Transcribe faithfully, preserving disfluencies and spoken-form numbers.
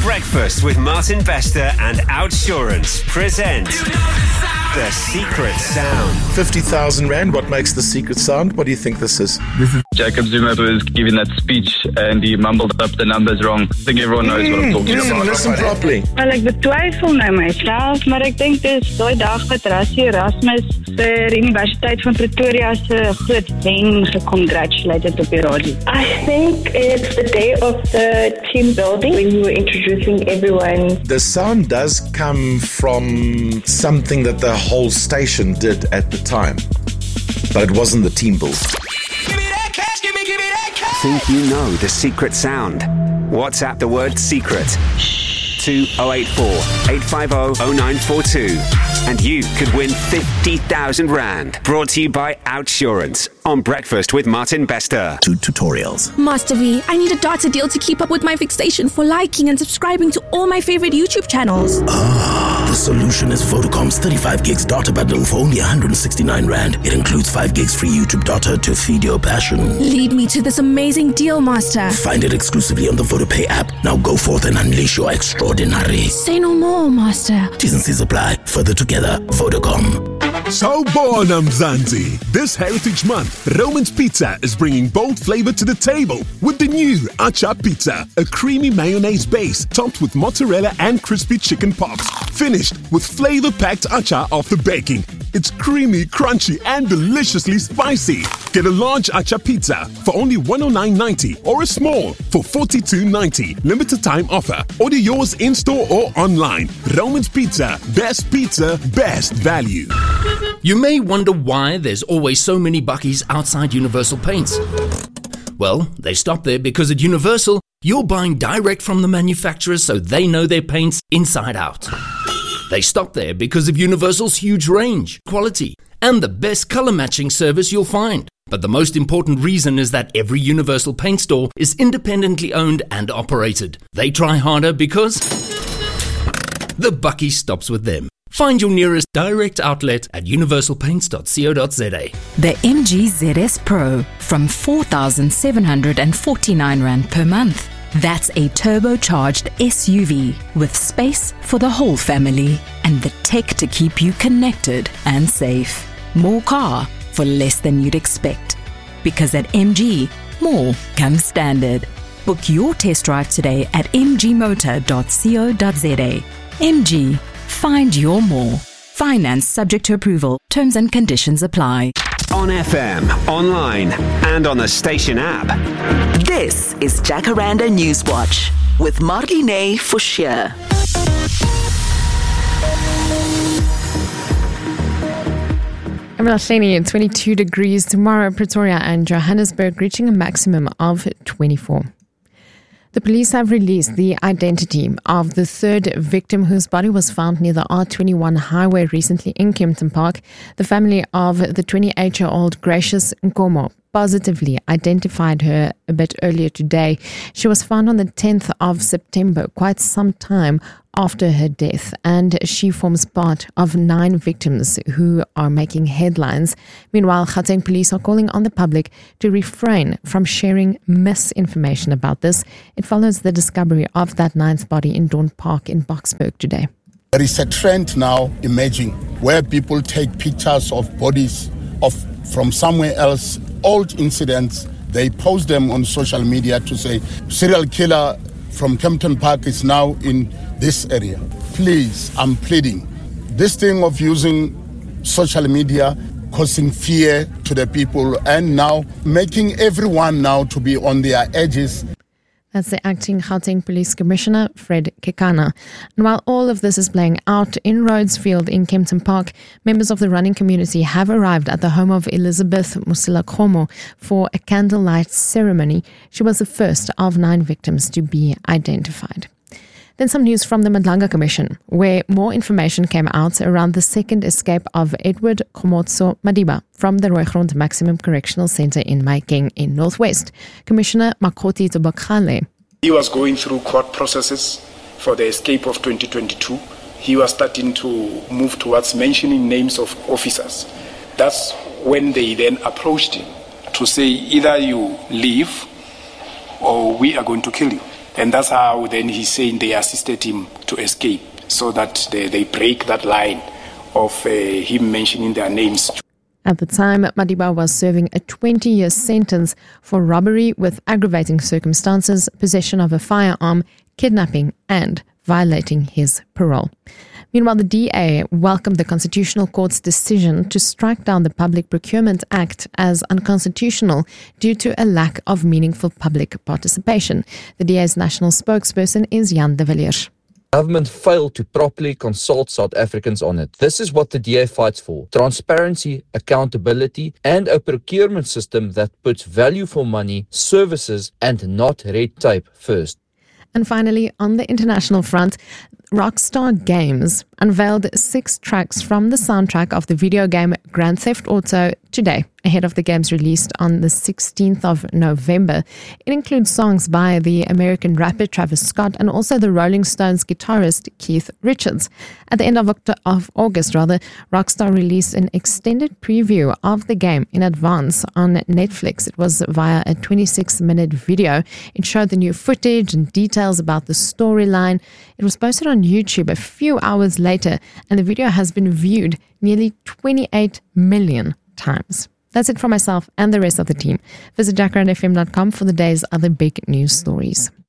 Breakfast with Martin Bester and Outsurance present The Secret Sound. fifty thousand rand, what makes The Secret Sound? What do you think this is? This is Jacob Zuma was giving that speech and he mumbled up the numbers wrong. I think everyone knows mm, what I'm talking listen, about. Listen properly. Wel, ek betwyfel nou myself, maar ek dink dis daai dag wat Rassie Erasmus vir Universiteit van Pretoria se groot wen gecongratulated op die radio. I think it's the day of the team building when you were introducing everyone. The sound does come from something that the whole station did at the time, but it wasn't the team build. Think you know the secret sound? WhatsApp the word secret to oh eight four, eight five oh, oh nine four two and you could win fifty thousand rand. Brought to you by Outsurance on Breakfast with Martin Bester. Two tutorials. Master V, I need a data deal to keep up with my fixation for liking and subscribing to all my favorite YouTube channels. Ah, the solution is Vodacom's thirty-five gigs data bundle for only one hundred sixty-nine rand. It includes five gigs free YouTube data to feed your passion. Lead me to this amazing deal, Master. Find it exclusively on the VodaPay app. Now go forth and unleash your extraordinary. Say no more, Master. T's and C's apply. Further together, Vodacom. Sawubona Mzansi. This Heritage Month, Roman's Pizza is bringing bold flavor to the table with the new Acha Pizza, a creamy mayonnaise base topped with mozzarella and crispy chicken pops, finished with flavor-packed acha after baking. It's creamy, crunchy, and deliciously spicy. Get a large acha pizza for only one oh nine ninety or a small for forty-two ninety. Limited time offer. Order yours in-store or online. Roman's Pizza. Best pizza, best value. You may wonder why there's always so many buckies outside Universal Paints. Well, they stop there because at Universal, you're buying direct from the manufacturers so they know their paints inside out. They stop there because of Universal's huge range, quality, and the best color matching service you'll find. But the most important reason is that every Universal Paint store is independently owned and operated. They try harder because the bucky stops with them. Find your nearest direct outlet at universal paints dot co dot za. The M G Z S Pro from four thousand seven hundred forty-nine rand per month. That's a turbocharged S U V with space for the whole family and the tech to keep you connected and safe. More car for less than you'd expect. Because at M G, more comes standard. Book your test drive today at m g motor dot co dot za. M G, find your more. Finance subject to approval. Terms and conditions apply. On F M, online, and on the station app. This is Jacaranda Newswatch with Marlene Forshire. Emirati, twenty-two degrees tomorrow, Pretoria and Johannesburg reaching a maximum of twenty-four. The police have released the identity of the third victim whose body was found near the R twenty-one highway recently in Kempton Park. The family of the twenty-eight-year-old Gracious Nkomo positively identified her a bit earlier today. She was found on the tenth of September, quite some time after her death, and she forms part of nine victims who are making headlines. Meanwhile, Gauteng police are calling on the public to refrain from sharing misinformation about this. It follows the discovery of that ninth body in Dawn Park in Boksburg today. There is a trend now emerging where people take pictures of bodies of from somewhere else, old incidents. They post them on social media to say serial killer from Kempton Park is now in this area. Please, I'm pleading. This thing of using social media, causing fear to the people, and now making everyone now to be on their edges. That's the acting Gauteng Police Commissioner, Fred Kekana. And while all of this is playing out in Rhodes Field in Kempton Park, members of the running community have arrived at the home of Elizabeth Musila-Khomo for a candlelight ceremony. She was the first of nine victims to be identified. Then some news from the Madlanga Commission, where more information came out around the second escape of Edward Komotso Madiba from the Rooigrond Maximum Correctional Centre in Mahikeng in Northwest. Commissioner Makoti Tobakale. He was going through court processes for the escape of twenty twenty-two. He was starting to move towards mentioning names of officers. That's when they then approached him to say either you leave or we are going to kill you. And that's how then he's saying they assisted him to escape, so that they, they break that line of uh, him mentioning their names. At the time, Madiba was serving a twenty-year sentence for robbery with aggravating circumstances, possession of a firearm, kidnapping, and violating his parole. Meanwhile, the D A welcomed the Constitutional Court's decision to strike down the Public Procurement Act as unconstitutional due to a lack of meaningful public participation. The D A's national spokesperson is Jan de Villiers. Government failed to properly consult South Africans on it. This is what the D A fights for: transparency, accountability, and a procurement system that puts value for money, services, and not red tape first. And finally, on the international front, Rockstar Games unveiled six tracks from the soundtrack of the video game Grand Theft Auto today, ahead of the game's release on the sixteenth of November. It includes songs by the American rapper Travis Scott and also the Rolling Stones guitarist Keith Richards. At the end of, Oct- of August, rather, Rockstar released an extended preview of the game in advance on Netflix. It was via a twenty-six minute video. It showed the new footage and details about the storyline. It was posted on YouTube a few hours later, and the video has been viewed nearly twenty-eight million times. That's it from myself and the rest of the team. Visit jacaranda f m dot com for the day's other big news stories.